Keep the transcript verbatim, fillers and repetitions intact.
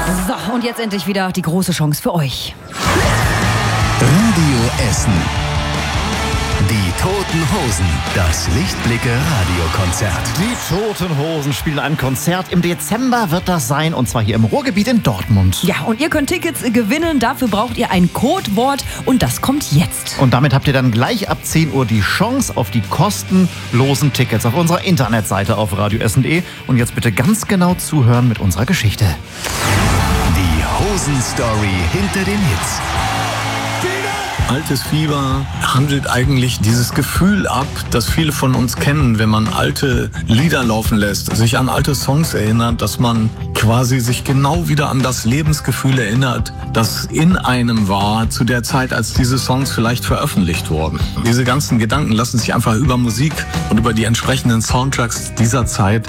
So, und jetzt endlich wieder die große Chance für euch. Radio Essen. Die Toten Hosen. Das Lichtblicke-Radiokonzert. Die Toten Hosen spielen ein Konzert. Im Dezember wird das sein, und zwar hier im Ruhrgebiet in Dortmund. Ja, und ihr könnt Tickets gewinnen. Dafür braucht ihr ein Codewort und das kommt jetzt. Und damit habt ihr dann gleich ab zehn Uhr die Chance auf die kostenlosen Tickets auf unserer Internetseite auf radioessen punkt de. Und jetzt bitte ganz genau zuhören mit unserer Geschichte. Die Hosen-Story hinter den Hits. Altes Fieber handelt eigentlich dieses Gefühl ab, das viele von uns kennen, wenn man alte Lieder laufen lässt, sich an alte Songs erinnert, dass man quasi sich genau wieder an das Lebensgefühl erinnert, das in einem war zu der Zeit, als diese Songs vielleicht veröffentlicht wurden. Diese ganzen Gedanken lassen sich einfach über Musik und über die entsprechenden Soundtracks dieser Zeit